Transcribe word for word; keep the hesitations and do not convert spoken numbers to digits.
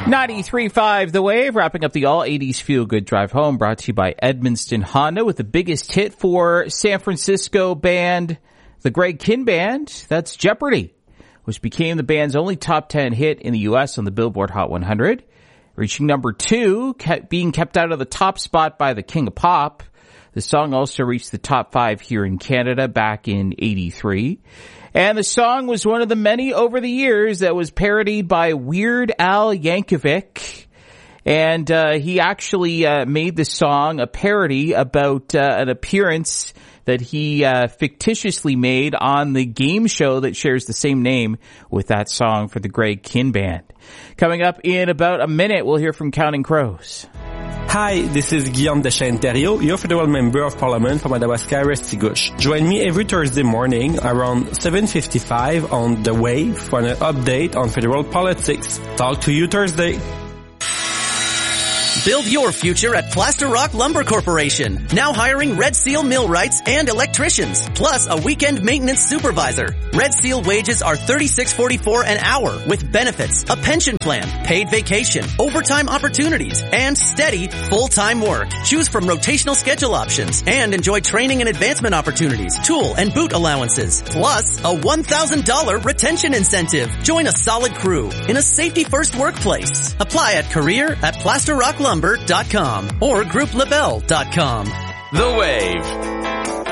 ninety-three point five The Wave, wrapping up the all eighties Feel Good Drive Home, brought to you by Edmundston Honda with the biggest hit for San Francisco band, the Greg Kihn Band. That's Jeopardy, which became the band's only top ten hit in the U S on the Billboard Hot one hundred, reaching number two, kept being kept out of the top spot by the King of Pop. The song also reached the top five here in Canada back in eighty-three. And the song was one of the many over the years that was parodied by Weird Al Yankovic. And uh, he actually uh, made the song a parody about uh, an appearance that he uh, fictitiously made on the game show that shares the same name with that song for the Greg Kihn Band. Coming up in about a minute, we'll hear from Counting Crows. Hi, this is Guillaume Deschênes-Thériault, your Federal Member of Parliament for Madawaska-Restigouche. Join me every Thursday morning around seven fifty-five on The Wave for an update on federal politics. Talk to you Thursday. Build your future at Plaster Rock Lumber Corporation. Now hiring Red Seal millwrights and electricians, plus a weekend maintenance supervisor. Red Seal wages are thirty-six forty-four an hour with benefits, a pension plan, paid vacation, overtime opportunities, and steady full-time work. Choose from rotational schedule options and enjoy training and advancement opportunities, tool and boot allowances, plus a one thousand dollars retention incentive. Join a solid crew in a safety-first workplace. Apply at career at plaster rock lumber dot com or group labelle dot com. The Wave.